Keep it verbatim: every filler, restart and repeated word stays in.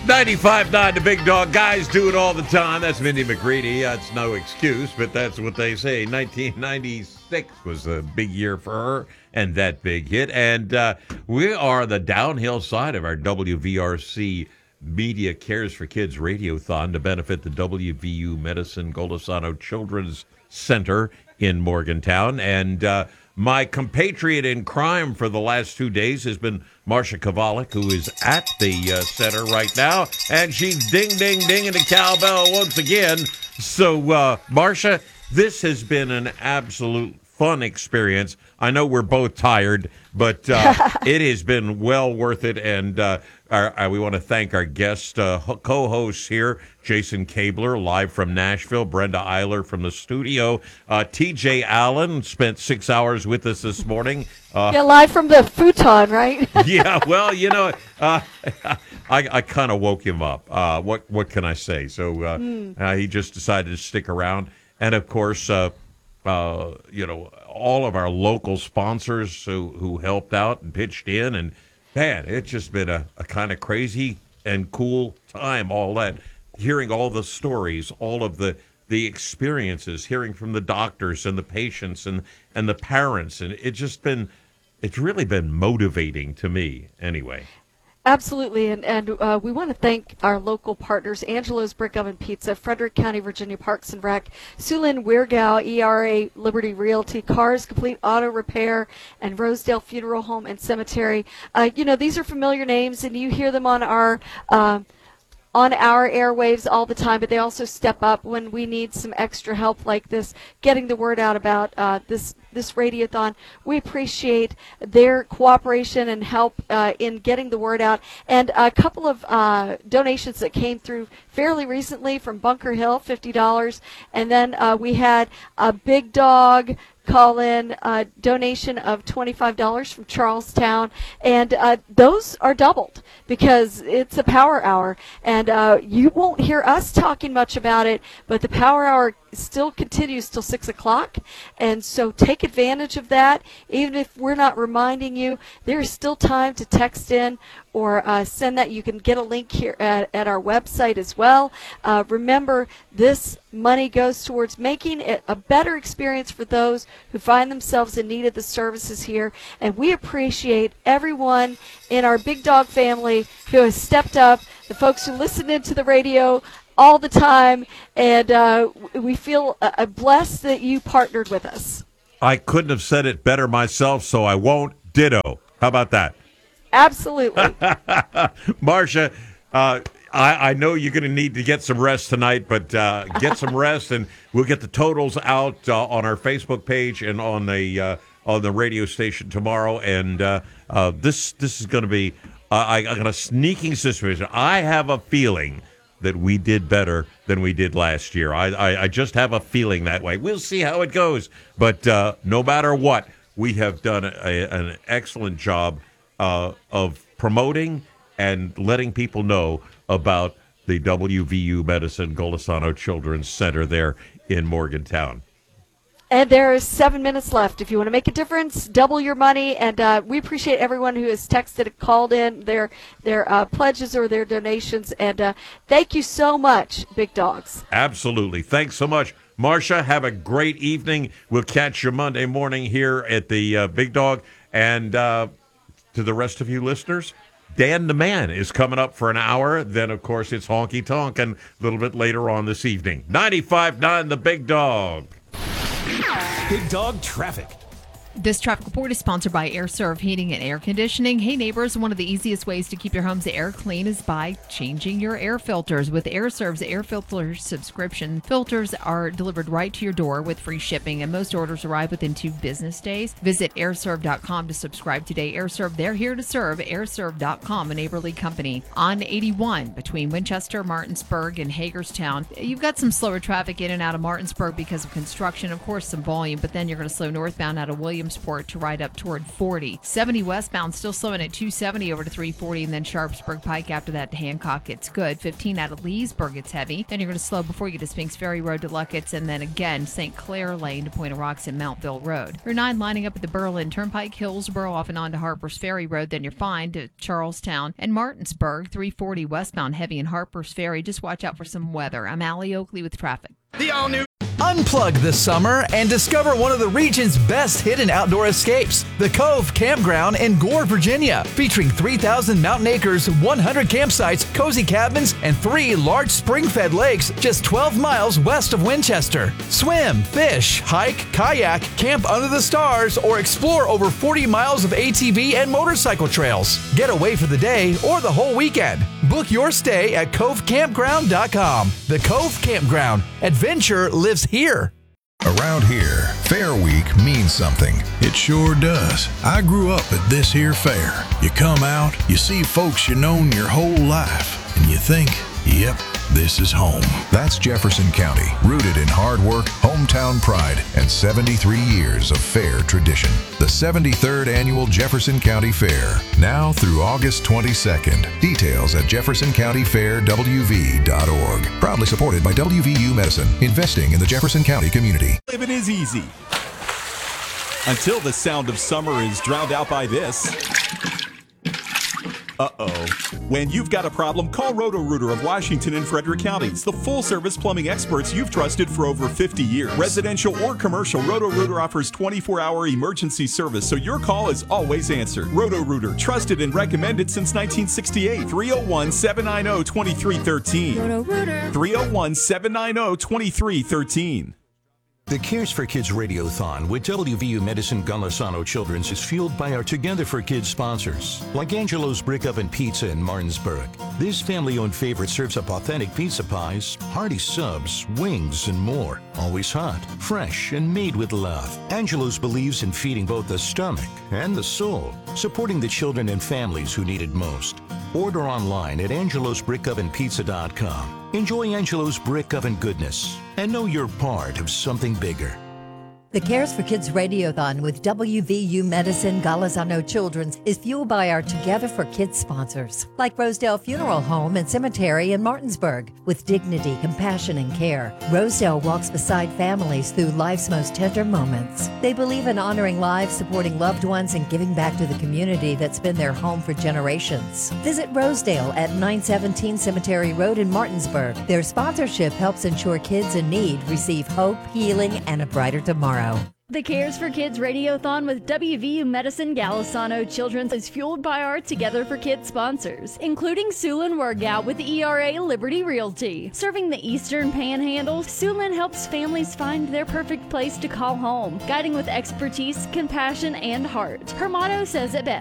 ninety-five point nine, the Big Dog. Guys do it all the time. That's Mindy McCready. That's no excuse, but that's what they say. nineteen ninety-six was a big year for her and that big hit. And uh, we are the downhill side of our W V R C Media Cares for Kids Radiothon to benefit the W V U Medicine Golisano Children's Center in Morgantown. And uh, my compatriot in crime for the last two days has been Marcia Kovalik, who is at the uh, center right now, and she's ding, ding, dinging the cowbell once again. So, uh, Marcia, this has been an absolute fun experience. I know we're both tired, but uh, it has been well worth it, and uh, our, our, we want to thank our guest uh, co-hosts here, Jason Kabler, live from Nashville, Brenda Eiler from the studio. Uh, T J Allen spent six hours with us this morning. Uh, yeah, live from the futon, right? Yeah, well, you know, uh, I, I kind of woke him up. Uh, what what can I say? So uh, mm. uh, he just decided to stick around. And, of course, uh, uh, you know, all of our local sponsors who, who helped out and pitched in. And, man, it's just been a, a kind of crazy and cool time, all that. Hearing all the stories, all of the, the experiences, hearing from the doctors and the patients and, and the parents. And it's just been, it's really been motivating to me anyway. Absolutely, and, and uh, we want to thank our local partners, Angelo's Brick Oven Pizza, Frederick County, Virginia Parks and Rec, Sulin Weirgau, E R A Liberty Realty, Cars Complete Auto Repair, and Rosedale Funeral Home and Cemetery. Uh, you know, these are familiar names, and you hear them on our uh, on our airwaves all the time, but they also step up when we need some extra help like this, getting the word out about uh, this this radiothon. We appreciate their cooperation and help uh, in getting the word out. And a couple of uh, donations that came through fairly recently from Bunker Hill, fifty dollars. And then uh, we had a Big Dog call-in uh, donation of twenty-five dollars from Charlestown. And uh, those are doubled because it's a power hour. And uh, you won't hear us talking much about it, but the power hour still continues till six o'clock, and so take advantage of that. Even if we're not reminding you, there's still time to text in or uh, send that. You can get a link here at, at our website as well. Uh, remember, this money goes towards making it a better experience for those who find themselves in need of the services here, and we appreciate everyone in our Big Dog family who has stepped up, the folks who listen into the radio all the time, and uh, we feel uh, blessed that you partnered with us. I couldn't have said it better myself, so I won't. Ditto. How about that? Absolutely. Marcia, uh, I, I know you're going to need to get some rest tonight, but uh, get some rest, and we'll get the totals out uh, on our Facebook page and on the uh, on the radio station tomorrow. And uh, uh, this this is going to be uh, I, I got a sneaking suspicion. I have a feeling that we did better than we did last year. I, I, I just have a feeling that way. We'll see how it goes. But uh, no matter what, we have done a, an excellent job uh, of promoting and letting people know about the W V U Medicine Golisano Children's Center there in Morgantown. And there is seven minutes left. If you want to make a difference, double your money. And uh, we appreciate everyone who has texted and called in their their uh, pledges or their donations. And uh, thank you so much, Big Dogs. Absolutely. Thanks so much. Marcia, have a great evening. We'll catch you Monday morning here at the uh, Big Dog. And uh, to the rest of you listeners, Dan the Man is coming up for an hour. Then, of course, it's Honky Tonk and a little bit later on this evening. ninety-five point nine The Big Dog. Big Dog Traffic. This traffic report is sponsored by AirServe Heating and Air Conditioning. Hey neighbors, one of the easiest ways to keep your home's air clean is by changing your air filters. With AirServe's air filter subscription, filters are delivered right to your door with free shipping, and most orders arrive within two business days. Visit air serve dot com to subscribe today. AirServe, they're here to serve. air serve dot com, a neighborly company. On eighty-one, between Winchester, Martinsburg, and Hagerstown, you've got some slower traffic in and out of Martinsburg because of construction. Of course, some volume, but then you're going to slow northbound out of William Williamsport to right up toward forty. seventy westbound still slowing at two seventy over to three forty, and then Sharpsburg Pike after that to Hancock, it's good. fifteen out of Leesburg, it's heavy. Then you're going to slow before you get to Spinks Ferry Road to Luckett's, and then again Saint Clair Lane to Point of Rocks and Mountville Road. Route nine lining up at the Berlin Turnpike, Hillsboro off and on to Harpers Ferry Road, then you're fine to Charlestown and Martinsburg. three forty westbound heavy in Harpers Ferry. Just watch out for some weather. I'm Allie Oakley with traffic. The all-new Unplug this summer and discover one of the region's best hidden outdoor escapes, the Cove Campground in Gore, Virginia, featuring three thousand mountain acres, one hundred campsites, cozy cabins, and three large spring-fed lakes just twelve miles west of Winchester. Swim, fish, hike, kayak, camp under the stars, or explore over forty miles of A T V and motorcycle trails. Get away for the day or the whole weekend. Book your stay at cove campground dot com. The Cove Campground. Adventure lives here. Around here, Fair Week means something. It sure does. I grew up at this here fair. You come out, you see folks you known your whole life, and you think, yep, this is home. That's Jefferson County, rooted in hard work, hometown pride, and seventy-three years of fair tradition. The seventy-third Annual Jefferson County Fair, now through August twenty-second. Details at jefferson county fair w v dot org. Proudly supported by W V U Medicine, investing in the Jefferson County community. living is easy. Until the sound of summer is drowned out by this. Uh-oh. When you've got a problem, call Roto-Rooter of Washington and Frederick counties, the full-service plumbing experts you've trusted for over fifty years. Residential or commercial, Roto-Rooter offers twenty-four hour emergency service, so your call is always answered. Roto-Rooter, trusted and recommended since nineteen sixty-eight. three oh one, seven nine oh, two three one three. Roto-Rooter. three oh one, seven nine oh, two three one three. The Cares for Kids Radiothon with W V U Medicine Golisano Children's is fueled by our Together for Kids sponsors, like Angelo's Brick Oven Pizza in Martinsburg. This family-owned favorite serves up authentic pizza pies, hearty subs, wings, and more. Always hot, fresh, and made with love. Angelo's believes in feeding both the stomach and the soul, supporting the children and families who need it most. Order online at angelos brick oven pizza dot com. Enjoy Angelo's Brick Oven goodness and know you're part of something bigger. The Cares for Kids Radiothon with W V U Medicine Golisano Children's is fueled by our Together for Kids sponsors, like Rosedale Funeral Home and Cemetery in Martinsburg. With dignity, compassion, and care, Rosedale walks beside families through life's most tender moments. They believe in honoring lives, supporting loved ones, and giving back to the community that's been their home for generations. Visit Rosedale at nine seventeen Cemetery Road in Martinsburg. Their sponsorship helps ensure kids in need receive hope, healing, and a brighter tomorrow. The Cares for Kids Radiothon with W V U Medicine Golisano Children's is fueled by our Together for Kids sponsors, including Sulin Wergout with E R A Liberty Realty. Serving the Eastern Panhandle, Sulin helps families find their perfect place to call home, guiding with expertise, compassion, and heart. Her motto says it best.